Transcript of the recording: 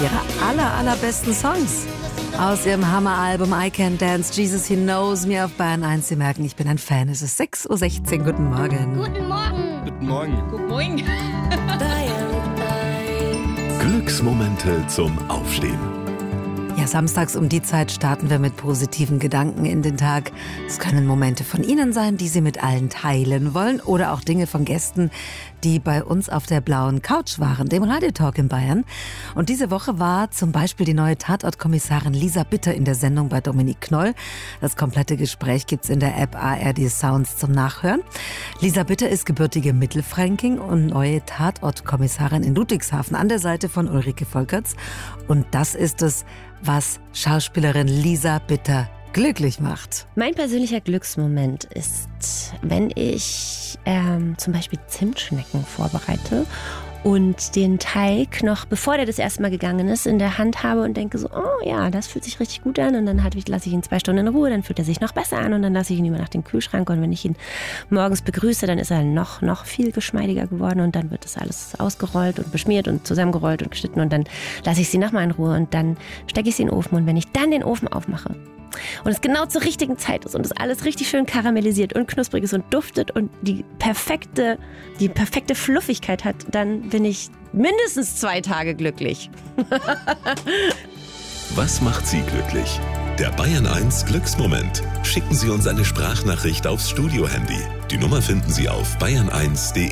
ihrer allerbesten Songs. Aus ihrem Hammeralbum I Can Dance, Jesus He Knows Me auf Bayern 1. Sie merken, ich bin ein Fan. Es ist 6:16 Uhr. Guten Morgen. Guten Morgen. Guten Morgen. Guten Morgen. Glücksmomente zum Aufstehen. Ja, samstags um die Zeit starten wir mit positiven Gedanken in den Tag. Es können Momente von Ihnen sein, die Sie mit allen teilen wollen, oder auch Dinge von Gästen, die bei uns auf der blauen Couch waren, dem Radiotalk in Bayern. Und diese Woche war zum Beispiel die neue Tatortkommissarin Lisa Bitter in der Sendung bei Dominik Knoll. Das komplette Gespräch gibt's in der App ARD Sounds zum Nachhören. Lisa Bitter ist gebürtige Mittelfränkin und neue Tatortkommissarin in Ludwigshafen an der Seite von Ulrike Volkerts. Und das ist es, was Schauspielerin Lisa Bitter glücklich macht. Mein persönlicher Glücksmoment ist, wenn ich zum Beispiel Zimtschnecken vorbereite und den Teig noch, bevor der das erste Mal gegangen ist, in der Hand habe und denke so, oh ja, das fühlt sich richtig gut an, und dann lasse ich ihn 2 Stunden in Ruhe, dann fühlt er sich noch besser an und dann lasse ich ihn über Nacht in den Kühlschrank, und wenn ich ihn morgens begrüße, dann ist er noch viel geschmeidiger geworden, und dann wird das alles ausgerollt und beschmiert und zusammengerollt und geschnitten, und dann lasse ich sie nochmal in Ruhe und dann stecke ich sie in den Ofen, und wenn ich dann den Ofen aufmache und es genau zur richtigen Zeit ist und es alles richtig schön karamellisiert und knusprig ist und duftet und die perfekte Fluffigkeit hat, dann bin ich mindestens 2 Tage glücklich. Was macht Sie glücklich? Der Bayern 1 Glücksmoment. Schicken Sie uns eine Sprachnachricht aufs Studio-Handy. Die Nummer finden Sie auf bayern1.de.